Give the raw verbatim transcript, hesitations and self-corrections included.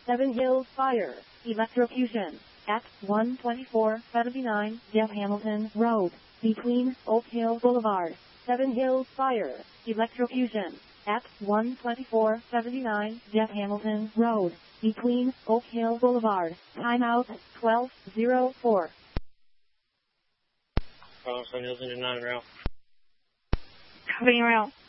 Seven Hills Fire, Electrocution, at one twenty-four seventy-nine Jeff Hamilton Road, between Oak Hill Boulevard. Seven Hills Fire, Electrocution, at one twenty-four seventy-nine Jeff Hamilton Road, between Oak Hill Boulevard. Timeout twelve oh four. Oh, Seven Hills Engine nine rail. Copy rail.